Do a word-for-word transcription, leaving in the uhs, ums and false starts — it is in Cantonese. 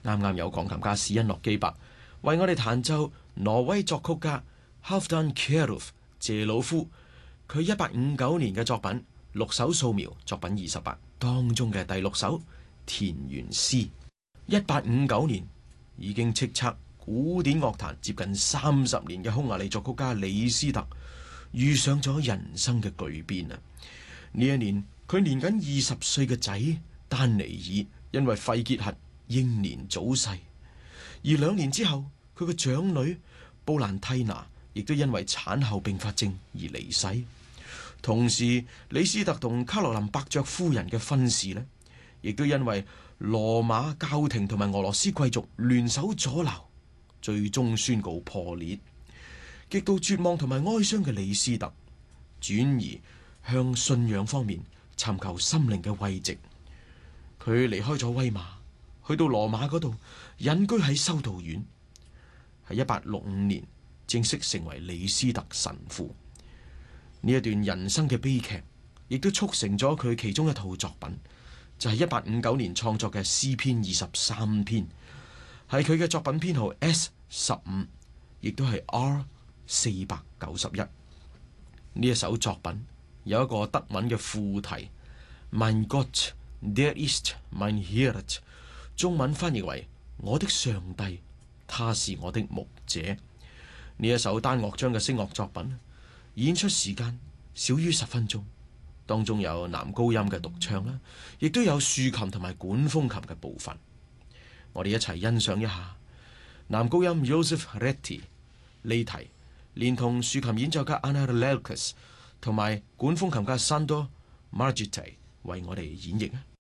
啱啱有鋼琴家史恩諾基伯為我哋彈奏挪威作曲家 Halfdan Kjærulf 謝魯夫佢一八五九年嘅作品六首素描作品二十八當中嘅第六首田園詩。一八五九年已經叱咤古典樂壇接近三十年嘅匈牙利作曲家李斯特遇上咗人生嘅巨變啊！呢一年佢年僅二十歲嘅仔丹尼爾因為肺結核英年早逝，而兩年之後佢嘅長女布蘭蒂娜亦都因為產後併發症而離世。同時李斯特同卡羅琳伯爵夫人嘅婚事呢，亦都因為羅馬教廷同埋俄羅斯貴族聯手阻撓，最終宣告破裂。極度絕望同埋哀傷嘅李斯特轉移向信仰方面尋求心靈嘅慰藉。佢離開咗威瑪，去到羅馬嗰度隱居喺修道院。喺一八六五年正式成為李斯特神父。呢一段人生嘅悲劇亦都促成咗佢其中一套作品，就係一八五九年創作嘅詩篇二十三篇，係佢嘅作品編號 S 十五，亦都係 R 四百九十一。呢一首作品有一個德文嘅副題 Mein Gott, der ist mein Hirt， 中文翻譯為我的上帝，他是我的牧者。呢一首單樂章嘅聲樂作品，演出時間少於十分鐘，當中有男高音嘅獨唱啦，亦都有豎琴同埋管風琴嘅部分。我哋一齊欣賞一下男高音 Joseph Retti 利提，連同豎琴演奏家 Anna Lelkes 同埋管風琴家 Sandor Margitai 為我哋演繹啊！